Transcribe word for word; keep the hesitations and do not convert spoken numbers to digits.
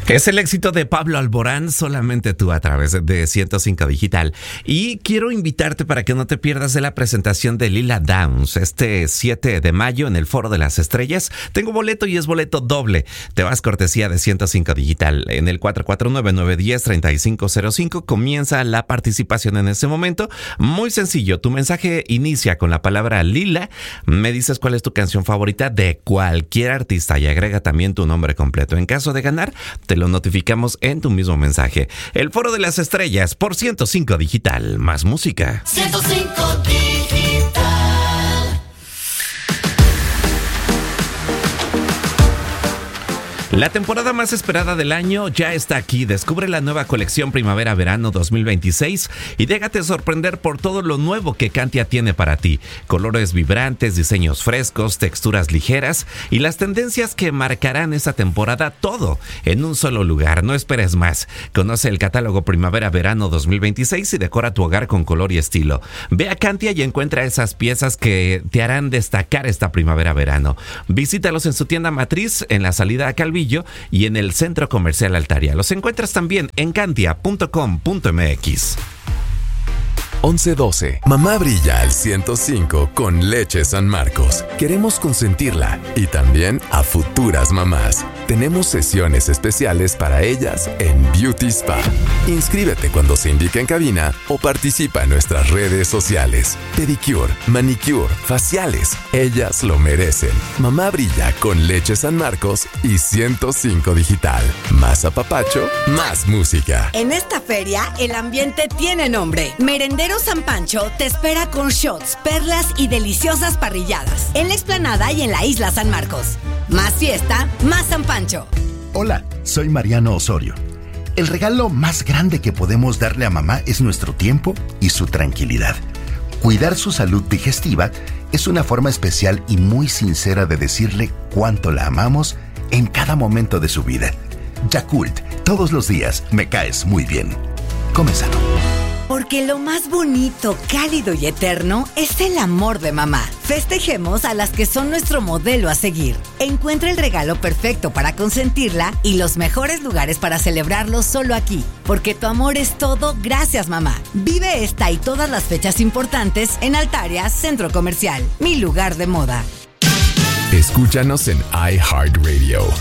Es el éxito de Pablo Alborán, solamente tú, a través de ciento cinco Digital. Y quiero invitarte para que no te pierdas de la presentación de Lila Downs este siete de mayo en el Foro de las Estrellas. Tengo boleto y es boleto doble. Te vas cortesía de ciento cinco Digital. En el cuatro cuatro nueve, nueve uno cero, tres cinco cero cinco comienza la participación en ese momento. Muy sencillo, tu mensaje inicia con la palabra Lila. Me dices cuál es tu canción favorita de cualquier artista y agrega también tu nombre completo. En caso de ganar, te lo notificamos en tu mismo mensaje. El Foro de las Estrellas por ciento cinco Digital. Más música. ciento cinco Digital. La temporada más esperada del año ya está aquí. Descubre la nueva colección Primavera-Verano dos mil veintiséis y déjate sorprender por todo lo nuevo que Cantia tiene para ti. Colores vibrantes, diseños frescos, texturas ligeras y las tendencias que marcarán esta temporada, todo en un solo lugar. No esperes más. Conoce el catálogo Primavera-Verano dos mil veintiséis y decora tu hogar con color y estilo. Ve a Cantia y encuentra esas piezas que te harán destacar esta primavera-verano. Visítalos en su tienda matriz en la salida a Calvillo y en el Centro Comercial Altaria. Los encuentras también en cantia punto com punto m x. once doce. Mamá brilla al ciento cinco con Leche San Marcos. Queremos consentirla y también a futuras mamás. Tenemos sesiones especiales para ellas en Beauty Spa. Inscríbete cuando se indique en cabina o participa en nuestras redes sociales. Pedicure, manicure, faciales. Ellas lo merecen. Mamá brilla con Leche San Marcos y ciento cinco Digital. Más apapacho, más música. En esta feria, el ambiente tiene nombre. Merendero San Pancho te espera con shots, perlas y deliciosas parrilladas en la explanada y en la isla San Marcos. Más fiesta, más San Pancho. Hola, soy Mariano Osorio. El regalo más grande que podemos darle a mamá es nuestro tiempo y su tranquilidad. Cuidar su salud digestiva es una forma especial y muy sincera de decirle cuánto la amamos en cada momento de su vida. Yakult, todos los días me caes muy bien. Come sano. Porque lo más bonito, cálido y eterno es el amor de mamá. Festejemos a las que son nuestro modelo a seguir. Encuentra el regalo perfecto para consentirla y los mejores lugares para celebrarlo solo aquí. Porque tu amor es todo, gracias mamá. Vive esta y todas las fechas importantes en Altaria Centro Comercial, mi lugar de moda. Escúchanos en iHeartRadio.